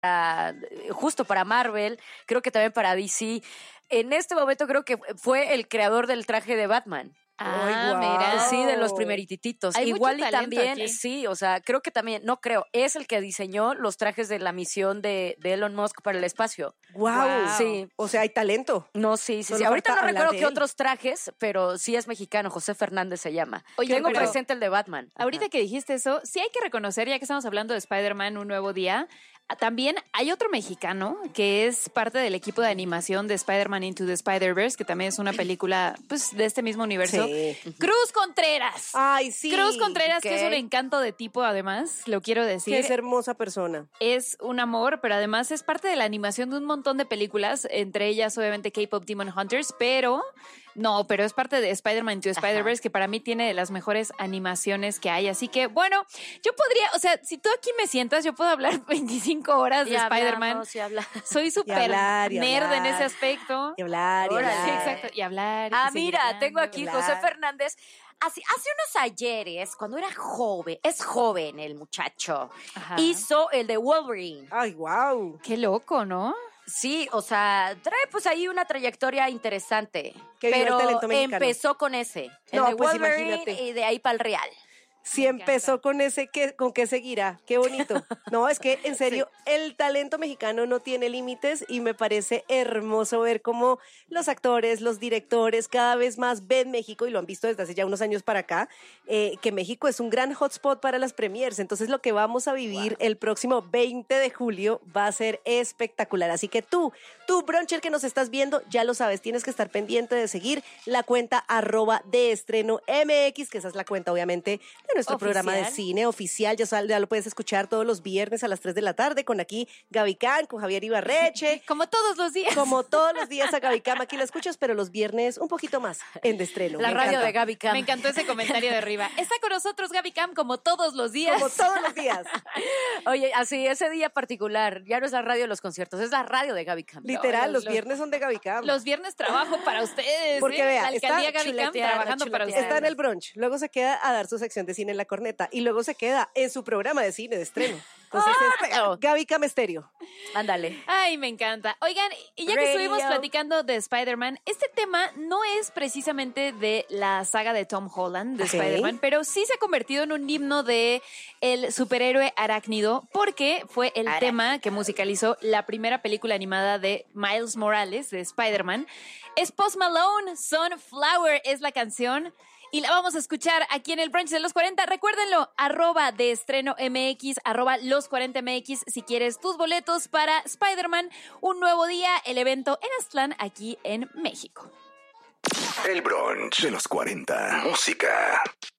justo para Marvel, creo que también para DC. En este momento creo que fue el creador del traje de Batman. Ay, mira. Sí, de los primerititos. Hay Igual mucho y talento también, aquí. sí, o sea, creo que también, no creo, es el que diseñó los trajes de la misión de Elon Musk para el espacio. Wow. Sí. O sea, hay talento. No, sí. Solo Ahorita falta no hablar recuerdo de qué él. otros trajes, pero sí es mexicano, José Fernández se llama. Oye, Tengo pero presente el de Batman. ahorita que dijiste eso, sí hay que reconocer, ya que estamos hablando de Spider-Man, Un Nuevo Día, también hay otro mexicano que es parte del equipo de animación de Spider-Man Into the Spider-Verse, que también es una película pues de este mismo universo. Sí. Cruz Contreras. Ay, sí. Cruz Contreras, ok. que es un encanto de tipo, además, lo quiero decir. Que es hermosa persona. Es un amor, pero además es parte de la animación de un montón de películas, entre ellas obviamente K-Pop Demon Hunters, pero es parte de Spider-Man Into the Spider-Verse, que para mí tiene de las mejores animaciones que hay. Así que, bueno, yo podría, o sea, si tú aquí me sientas, yo puedo hablar 25 horas de Spider-Man. Soy súper hablar, y nerd hablar. en ese aspecto. Y hablar, y Órale. hablar. Sí, exacto. Y hablar. Ah, y seguir mira, hablando. tengo aquí hablar. José Fernández. Hace unos ayeres, cuando era joven, es joven el muchacho, Ajá. hizo el de Wolverine. Ay, wow. Qué loco, ¿no? Sí, o sea, trae pues ahí una trayectoria interesante. Que viva el pero talento mexicano. empezó con ese, el No, de pues Wolverine, imagínate. y de ahí para el Real. Si Me empezó encanta. con ese, ¿con qué seguirá? Qué bonito. No, es que en serio, el talento mexicano no tiene límites y me parece hermoso ver cómo los actores, los directores cada vez más ven México, y lo han visto desde hace ya unos años para acá, que México es un gran hotspot para las premiers. Entonces lo que vamos a vivir el próximo 20 de julio va a ser espectacular. Así que tú, bruncher que nos estás viendo, ya lo sabes, tienes que estar pendiente de seguir la cuenta @deestrenomx, que esa es la cuenta obviamente de nuestro Oficial. programa de cine oficial. Ya lo puedes escuchar todos los viernes a las 3 de la tarde con aquí Gaby Can, con Javier Ibarreche. Como todos los días. Como todos los días a Gaby Cam, aquí la escuchas, pero los viernes un poquito más en De Estreno. La Me radio encanta. de Gaby Cam. Me encantó ese comentario de arriba. Está con nosotros Gaby Cam como todos los días. Como todos los días. Oye, así, ese día particular, ya no es la radio de los conciertos, es la radio de Gaby Cam. Literal, los los- viernes son de Gaby Cam. Los viernes trabajo para ustedes. Porque vea, la alcaldía está Gaby Cam chuleteando, trabajando para chuleteando. ustedes. Está en el brunch, luego se queda a dar su sección de cine en la corneta y luego se queda en su programa de cine de estreno. Entonces pero- es Gaby Cam Estéreo. Ándale. Ay, me encanta. Oigan, y ya que Radio. estuvimos platicando de Spider-Man, este tema no es precisamente de la saga de Tom Holland, de Ok. Spider-Man, pero sí se ha convertido en un himno de el superhéroe arácnido, porque fue el tema que musicalizó la primera película animada de Miles Morales, de Spider-Man. Es Post Malone, Sunflower es la canción. Y la vamos a escuchar aquí en el brunch de los 40. Recuérdenlo, @deestrenomx, @los40mx, si quieres tus boletos para Spider-Man, Un Nuevo Día, el evento en Aztlán, aquí en México. El brunch de los 40. Música.